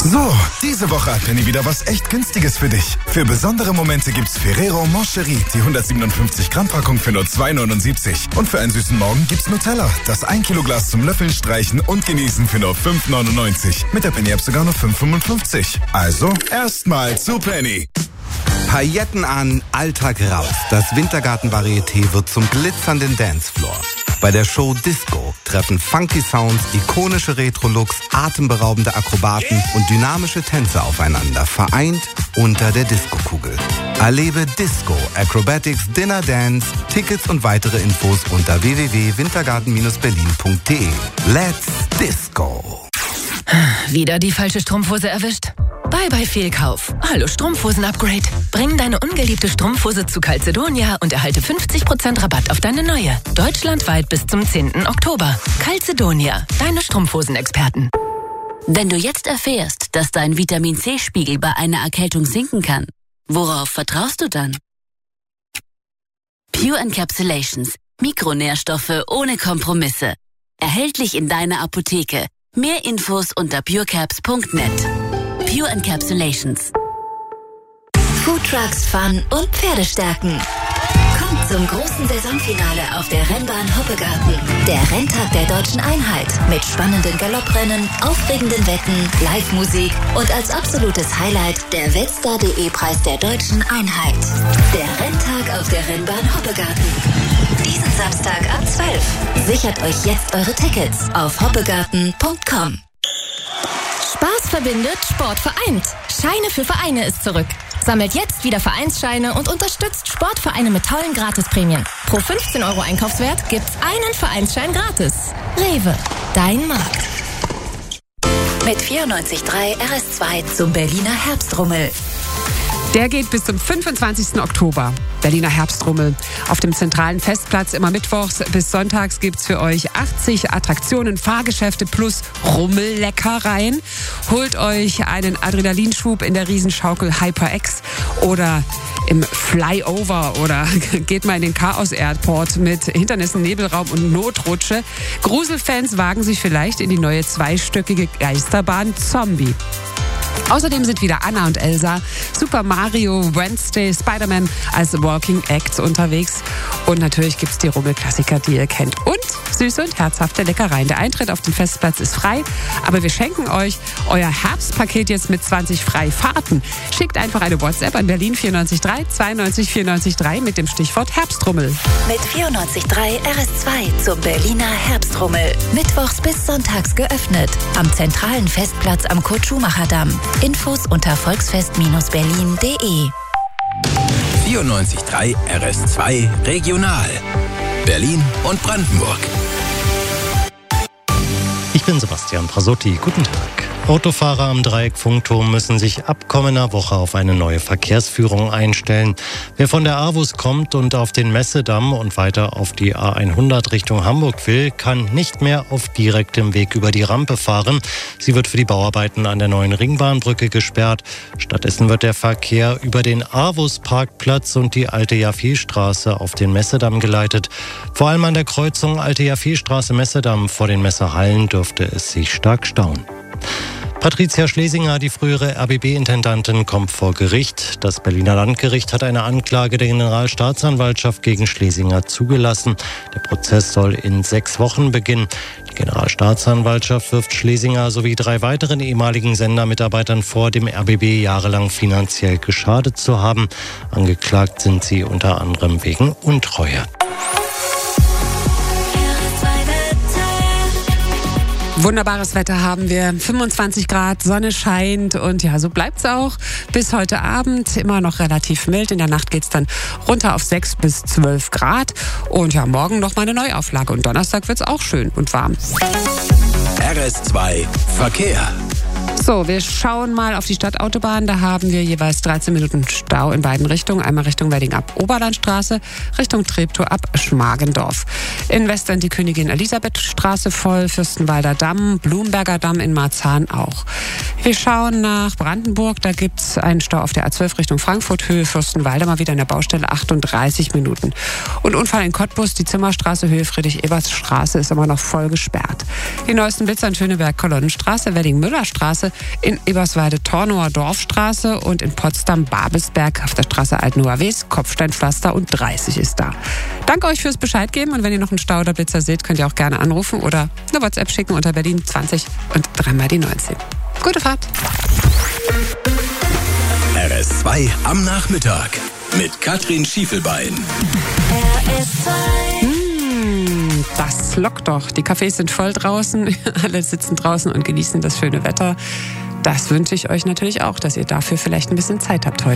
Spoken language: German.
So, diese Woche hat Penny wieder was echt Günstiges für dich. Für besondere Momente gibt's Ferrero Moncherie, die 157 Gramm Packung für nur 2,79. Und für einen süßen Morgen gibt's Nutella, das 1 Kilo Glas zum Löffeln, Streichen und Genießen für nur 5,99. Mit der Penny App sogar nur 5,55. Also erstmal zu Penny. Pailletten an, Alltag raus. Das Wintergarten-Varieté wird zum glitzernden Dancefloor. Bei der Show Disco treffen funky Sounds, ikonische Retro-Looks, atemberaubende Akrobaten und dynamische Tänze aufeinander, vereint unter der Disco-Kugel. Erlebe Disco, Acrobatics, Dinner Dance, Tickets und weitere Infos unter www.wintergarten-berlin.de. Let's Disco! Wieder die falsche Strumpfhose erwischt? Bye bye Fehlkauf. Hallo Strumpfhosen-Upgrade. Bring deine ungeliebte Strumpfhose zu Calzedonia und erhalte 50% Rabatt auf deine neue. Deutschlandweit bis zum 10. Oktober. Calzedonia, deine Strumpfhosenexperten. Wenn du jetzt erfährst, dass dein Vitamin-C-Spiegel bei einer Erkältung sinken kann, worauf vertraust du dann? Pure Encapsulations. Mikronährstoffe ohne Kompromisse. Erhältlich in deiner Apotheke. Mehr Infos unter purecaps.net. Pure Encapsulations. Foodtrucks, Fun und Pferdestärken. Kommt zum großen Saisonfinale auf der Rennbahn Hoppegarten. Der Renntag der Deutschen Einheit mit spannenden Galopprennen, aufregenden Wetten, Live-Musik und als absolutes Highlight der Wetstar.de-Preis der Deutschen Einheit. Der Renntag auf der Rennbahn Hoppegarten. Diesen Samstag ab 12. Sichert euch jetzt eure Tickets auf hoppegarten.com. Spaß verbindet, Sport vereint. Scheine für Vereine ist zurück. Sammelt jetzt wieder Vereinsscheine und unterstützt Sportvereine mit tollen Gratisprämien. Pro 15 € Einkaufswert gibt's einen Vereinsschein gratis. Rewe, dein Markt. Mit 94.3 RS2 zum Berliner Herbstrummel. Der geht bis zum 25. Oktober. Berliner Herbstrummel. Auf dem zentralen Festplatz immer mittwochs bis sonntags gibt's für euch 80 Attraktionen, Fahrgeschäfte plus Rummelleckereien. Holt euch einen Adrenalinschub in der Riesenschaukel HyperX oder im Flyover oder geht mal in den Chaos Airport mit Hindernissen, Nebelraum und Notrutsche. Gruselfans wagen sich vielleicht in die neue zweistöckige Geisterbahn Zombie. Außerdem sind wieder Anna und Elsa, Super Mario, Wednesday, Spider-Man als Walking Acts unterwegs. Und natürlich gibt's die Rummelklassiker, die ihr kennt. Und süße und herzhafte Leckereien. Der Eintritt auf den Festplatz ist frei, aber wir schenken euch euer Herbstpaket jetzt mit 20 Freifahrten. Schickt einfach eine WhatsApp an Berlin 94.3 92 94.3 mit dem Stichwort Herbstrummel. Mit 94.3 RS2 zum Berliner Herbstrummel. Mittwochs bis sonntags geöffnet. Am zentralen Festplatz am Kurt-Schumacher-Damm. Infos unter volksfest-berlin.de. 94.3 RS2 Regional. Berlin und Brandenburg. Ich bin Sebastian Prasotti. Guten Tag. Autofahrer am Dreieck-Funkturm müssen sich ab kommender Woche auf eine neue Verkehrsführung einstellen. Wer von der AWUS kommt und auf den Messedamm und weiter auf die A100 Richtung Hamburg will, kann nicht mehr auf direktem Weg über die Rampe fahren. Sie wird für die Bauarbeiten an der neuen Ringbahnbrücke gesperrt. Stattdessen wird der Verkehr über den AWUS-Parkplatz und die Alte Jaffeestraße auf den Messedamm geleitet. Vor allem an der Kreuzung Alte Jaffeestraße-Messedamm vor den Messehallen dürfte es sich stark stauen. Patricia Schlesinger, die frühere RBB-Intendantin, kommt vor Gericht. Das Berliner Landgericht hat eine Anklage der Generalstaatsanwaltschaft gegen Schlesinger zugelassen. Der Prozess soll in 6 Wochen beginnen. Die Generalstaatsanwaltschaft wirft Schlesinger sowie 3 weiteren ehemaligen Sendermitarbeitern vor, dem RBB jahrelang finanziell geschadet zu haben. Angeklagt sind sie unter anderem wegen Untreue. Wunderbares Wetter haben wir, 25 Grad, Sonne scheint und ja, so bleibt's auch bis heute Abend. Immer noch relativ mild, in der Nacht geht's dann runter auf 6 bis 12 Grad und ja, morgen noch mal eine Neuauflage und Donnerstag wird's auch schön und warm. RS2 Verkehr. So, wir schauen mal auf die Stadtautobahn. Da haben wir jeweils 13 Minuten Stau in beiden Richtungen. Einmal Richtung Wedding ab Oberlandstraße, Richtung Treptow ab Schmargendorf. In Westend die Königin Elisabeth Straße voll, Fürstenwalder Damm, Blumberger Damm in Marzahn auch. Wir schauen nach Brandenburg. Da gibt es einen Stau auf der A12 Richtung Frankfurt, Höhe Fürstenwalde, mal wieder in der Baustelle, 38 Minuten. Und Unfall in Cottbus, die Zimmerstraße, Höhe Friedrich-Ebert-Straße ist immer noch voll gesperrt. Die neuesten Blitzer in Schöneberg, Kolonnenstraße, Wedding-Müller-Straße, in Eberswalde, Tornower Dorfstraße und in Potsdam, Babelsberg auf der Straße Altenuhr-Wes, Kopfsteinpflaster und 30 ist da. Danke euch fürs Bescheid geben und wenn ihr noch einen Stau oder Blitzer seht, könnt ihr auch gerne anrufen oder eine WhatsApp schicken unter Berlin 20 und 3x19. Gute Fahrt. RS2 am Nachmittag mit Katrin Schiefelbein. Das lockt doch. Die Cafés sind voll draußen. Alle sitzen draußen und genießen das schöne Wetter. Das wünsche ich euch natürlich auch, dass ihr dafür vielleicht ein bisschen Zeit habt heute.